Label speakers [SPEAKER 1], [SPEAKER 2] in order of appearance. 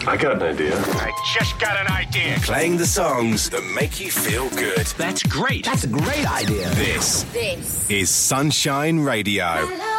[SPEAKER 1] I got an idea.
[SPEAKER 2] I just got an idea.
[SPEAKER 3] Playing the songs that make you feel good.
[SPEAKER 2] That's great.
[SPEAKER 4] That's a great idea.
[SPEAKER 3] This is Sunshine Radio.